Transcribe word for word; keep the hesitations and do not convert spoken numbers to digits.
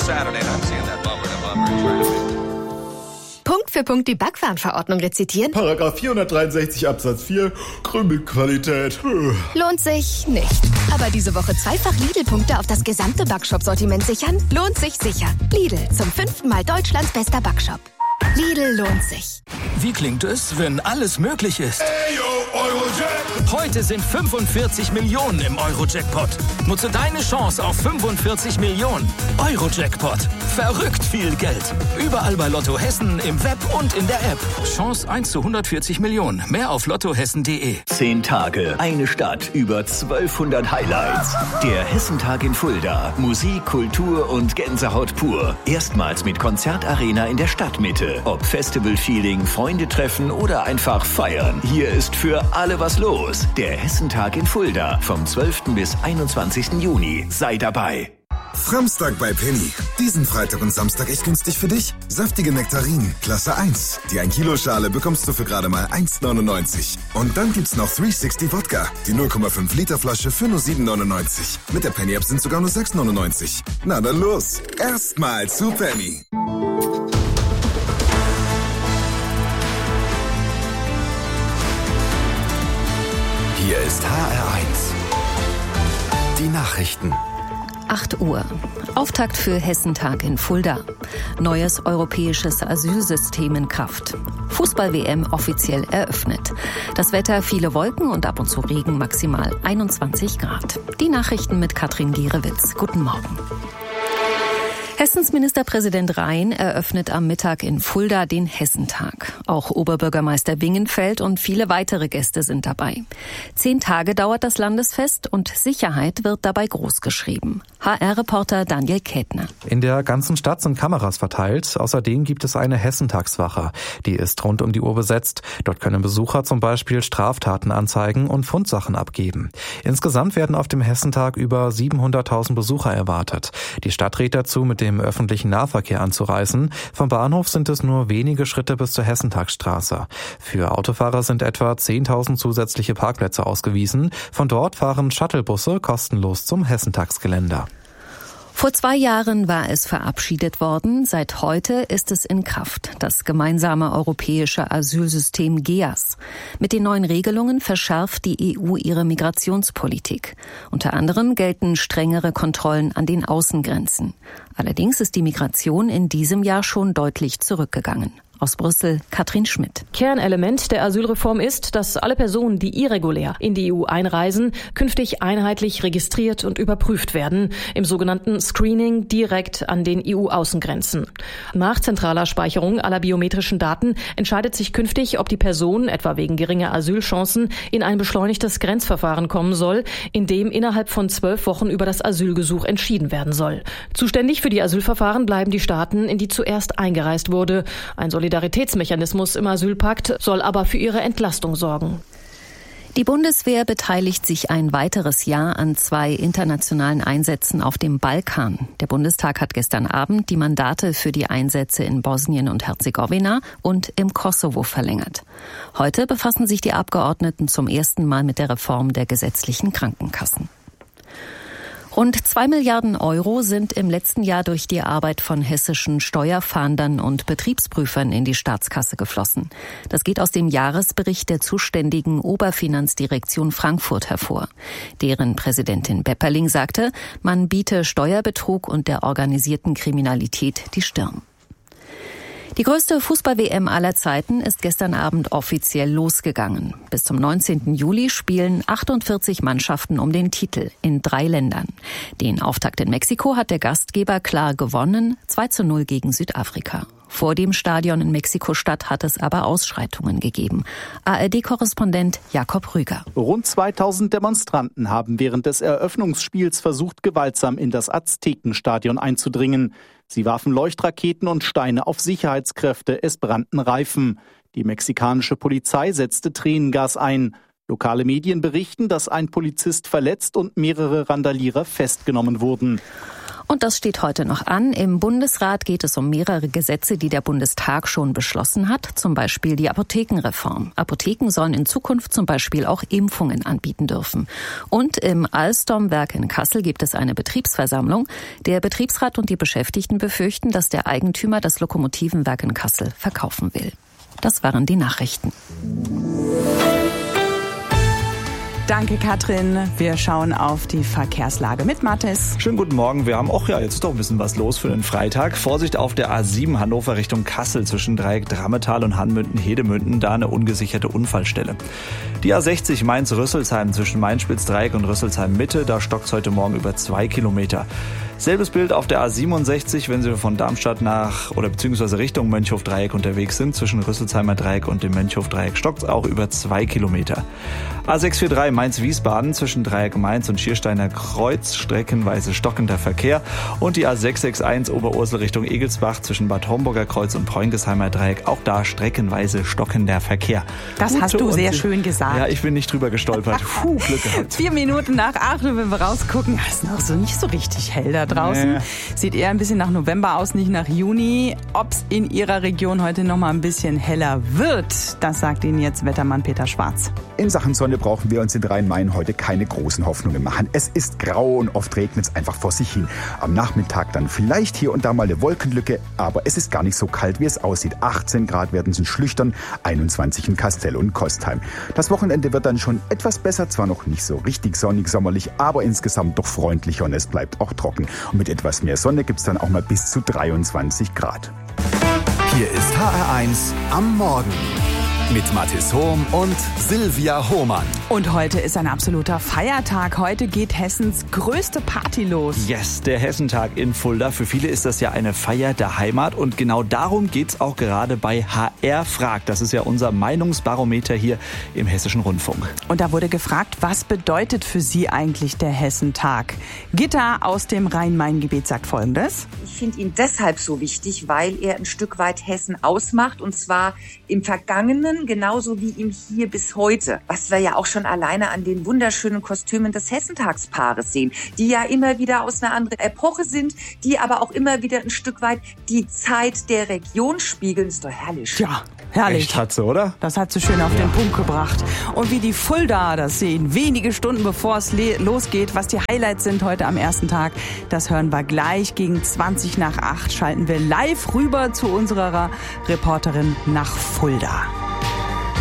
Saturday and I'm seeing that bumper to bumper in front of me. Punkt für Punkt die Backwarenverordnung rezitieren? Paragraph vierhundertdreiundsechzig Absatz vier, Krümelqualität. Lohnt sich nicht. Aber diese Woche zweifach Lidl-Punkte auf das gesamte Backshop-Sortiment sichern? Lohnt sich sicher. Lidl, zum fünften Mal Deutschlands bester Backshop. Lidl lohnt sich. Wie klingt es, wenn alles möglich ist? Ey, yo, Eurojackpot! Heute sind fünfundvierzig Millionen im Eurojackpot. Nutze deine Chance auf fünfundvierzig Millionen. Eurojackpot. Verrückt viel Geld. Überall bei Lotto Hessen, im Web und in der App. Chance eins zu hundertvierzig Millionen. Mehr auf lottohessen punkt de. Zehn Tage, eine Stadt, über zwölfhundert Highlights. Der Hessentag in Fulda. Musik, Kultur und Gänsehaut pur. Erstmals mit Konzertarena in der Stadtmitte. Ob Festival-Feeling, Freunde treffen oder einfach feiern. Hier ist für alle was los. Der Hessentag in Fulda. Vom zwölften bis einundzwanzigsten Juni. Sei dabei. Framstag bei Penny. Diesen Freitag und Samstag echt günstig für dich. Saftige Nektarinen, Klasse eins. Die ein Kilo Schale bekommst du für gerade mal eins neunundneunzig. Und dann gibt's noch dreihundertsechzig Wodka. Die null Komma fünf Liter Flasche für nur sieben neunundneunzig. Mit der Penny App sind sogar nur sechs neunundneunzig. Na dann los. Erstmal zu Penny. Hier ist H R eins. Die Nachrichten. acht Uhr. Auftakt für Hessentag in Fulda. Neues europäisches Asylsystem in Kraft. Fußball-W M offiziell eröffnet. Das Wetter, viele Wolken und ab und zu Regen, maximal einundzwanzig Grad. Die Nachrichten mit Katrin Gierewitz. Guten Morgen. Hessens Ministerpräsident Rhein eröffnet am Mittag in Fulda den Hessentag. Auch Oberbürgermeister Wingenfeld und viele weitere Gäste sind dabei. Zehn Tage dauert das Landesfest und Sicherheit wird dabei großgeschrieben. H R-Reporter Daniel Kätner. In der ganzen Stadt sind Kameras verteilt. Außerdem gibt es eine Hessentagswache. Die ist rund um die Uhr besetzt. Dort können Besucher zum Beispiel Straftaten anzeigen und Fundsachen abgeben. Insgesamt werden auf dem Hessentag über siebenhunderttausend Besucher erwartet. Die Stadt rät dazu, mit dem öffentlichen Nahverkehr anzureisen. Vom Bahnhof sind es nur wenige Schritte bis zur Hessentagsstraße. Für Autofahrer sind etwa zehntausend zusätzliche Parkplätze ausgewiesen. Von dort fahren Shuttlebusse kostenlos zum Hessentagsgelände. Vor zwei Jahren war es verabschiedet worden. Seit heute ist es in Kraft. Das gemeinsame europäische Asylsystem G E A S. Mit den neuen Regelungen verschärft die E U ihre Migrationspolitik. Unter anderem gelten strengere Kontrollen an den Außengrenzen. Allerdings ist die Migration in diesem Jahr schon deutlich zurückgegangen. Aus Brüssel, Katrin Schmidt. Kernelement der Asylreform ist, dass alle Personen, die irregulär in die E U einreisen, künftig einheitlich registriert und überprüft werden, im sogenannten Screening direkt an den E U-Außengrenzen. Nach zentraler Speicherung aller biometrischen Daten entscheidet sich künftig, ob die Person, etwa wegen geringer Asylchancen, in ein beschleunigtes Grenzverfahren kommen soll, in dem innerhalb von zwölf Wochen über das Asylgesuch entschieden werden soll. Zuständig für die Asylverfahren bleiben die Staaten, in die zuerst eingereist wurde. Ein Solidaritätsmechanismus im Asylpakt soll aber für ihre Entlastung sorgen. Die Bundeswehr beteiligt sich ein weiteres Jahr an zwei internationalen Einsätzen auf dem Balkan. Der Bundestag hat gestern Abend die Mandate für die Einsätze in Bosnien und Herzegowina und im Kosovo verlängert. Heute befassen sich die Abgeordneten zum ersten Mal mit der Reform der gesetzlichen Krankenkassen. Rund zwei Milliarden Euro sind im letzten Jahr durch die Arbeit von hessischen Steuerfahndern und Betriebsprüfern in die Staatskasse geflossen. Das geht aus dem Jahresbericht der zuständigen Oberfinanzdirektion Frankfurt hervor. Deren Präsidentin Bepperling sagte, man biete Steuerbetrug und der organisierten Kriminalität die Stirn. Die größte Fußball-W M aller Zeiten ist gestern Abend offiziell losgegangen. Bis zum neunzehnten Juli spielen achtundvierzig Mannschaften um den Titel in drei Ländern. Den Auftakt in Mexiko hat der Gastgeber klar gewonnen, zwei zu null gegen Südafrika. Vor dem Stadion in Mexiko-Stadt hat es aber Ausschreitungen gegeben. A R D-Korrespondent Jakob Rüger. Rund zweitausend Demonstranten haben während des Eröffnungsspiels versucht, gewaltsam in das Aztekenstadion einzudringen. Sie warfen Leuchtraketen und Steine auf Sicherheitskräfte, es brannten Reifen. Die mexikanische Polizei setzte Tränengas ein. Lokale Medien berichten, dass ein Polizist verletzt und mehrere Randalierer festgenommen wurden. Und das steht heute noch an. Im Bundesrat geht es um mehrere Gesetze, die der Bundestag schon beschlossen hat. Zum Beispiel die Apothekenreform. Apotheken sollen in Zukunft zum Beispiel auch Impfungen anbieten dürfen. Und im Alstom-Werk in Kassel gibt es eine Betriebsversammlung. Der Betriebsrat und die Beschäftigten befürchten, dass der Eigentümer das Lokomotivenwerk in Kassel verkaufen will. Das waren die Nachrichten. Danke, Katrin. Wir schauen auf die Verkehrslage mit Mathis. Schönen guten Morgen. Wir haben auch, ja, jetzt ist doch ein bisschen was los für den Freitag. Vorsicht auf der A sieben Hannover Richtung Kassel zwischen Dreieck Drammetal und Hanmünden-Hedemünden. Da eine ungesicherte Unfallstelle. Die A sechzig Mainz-Rüsselsheim zwischen Mainspitz-Dreieck und Rüsselsheim-Mitte. Da stockt's heute Morgen über zwei Kilometer. Selbes Bild auf der A siebenundsechzig, wenn Sie von Darmstadt nach oder beziehungsweise Richtung Mönchhof-Dreieck unterwegs sind. Zwischen Rüsselsheimer Dreieck und dem Mönchhof-Dreieck stockt's auch über zwei Kilometer. A sechs vier drei Mainz-Wiesbaden zwischen Dreieck Mainz und Schiersteiner Kreuz streckenweise stockender Verkehr. Und die A sechs sechs eins Oberursel Richtung Egelsbach zwischen Bad Homburger Kreuz und Preungesheimer Dreieck. Auch da streckenweise stockender Verkehr. Das Gute hast du sehr schön gesagt. Ja, ich bin nicht drüber gestolpert. Puh, Glück gehabt. Vier Minuten nach acht, wenn wir rausgucken, ist noch so nicht so richtig hell da draußen. Nee. Sieht eher ein bisschen nach November aus, nicht nach Juni. Ob es in Ihrer Region heute noch mal ein bisschen heller wird, das sagt Ihnen jetzt Wettermann Peter Schwarz. In Sachen Sonne brauchen wir uns in Rhein-Main heute keine großen Hoffnungen machen. Es ist grau und oft regnet es einfach vor sich hin. Am Nachmittag dann vielleicht hier und da mal eine Wolkenlücke, aber es ist gar nicht so kalt, wie es aussieht. achtzehn Grad werden es in Schlüchtern, einundzwanzig in Kastell und Kostheim. Das Wochenende wird dann schon etwas besser, zwar noch nicht so richtig sonnig, sommerlich, aber insgesamt doch freundlicher und es bleibt auch trocken. Und mit etwas mehr Sonne gibt es dann auch mal bis zu dreiundzwanzig Grad. Hier ist H R eins am Morgen. Mit Mathis Hohm und Silvia Hohmann. Und heute ist ein absoluter Feiertag. Heute geht Hessens größte Party los. Yes, der Hessentag in Fulda. Für viele ist das ja eine Feier der Heimat. Und genau darum geht's auch gerade bei H R fragt. Das ist ja unser Meinungsbarometer hier im Hessischen Rundfunk. Und da wurde gefragt, was bedeutet für Sie eigentlich der Hessentag? Gitta aus dem Rhein-Main-Gebiet sagt Folgendes. Ich finde ihn deshalb so wichtig, weil er ein Stück weit Hessen ausmacht. Und zwar im Vergangenen genauso wie im Hier bis heute. Was wir ja auch schon alleine an den wunderschönen Kostümen des Hessentagspaares sehen, die ja immer wieder aus einer anderen Epoche sind, die aber auch immer wieder ein Stück weit die Zeit der Region spiegeln. Ist doch herrlich. Ja, herrlich. Echt hat sie, oder? Das hat sie schön auf ja. den Punkt gebracht. Und wie die Fulda das sehen, wenige Stunden bevor es le- losgeht, was die Highlights sind heute am ersten Tag, das hören wir gleich. Gegen zwanzig nach acht schalten wir live rüber zu unserer Reporterin nach Fulda.